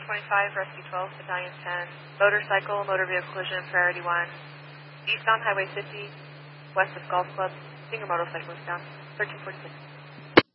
125, Rescue 12, Battalion 10. Motorcycle, motor vehicle collision, priority 1. Eastbound Highway 50, west of Golf Club. Single motorcyclist down. 1346.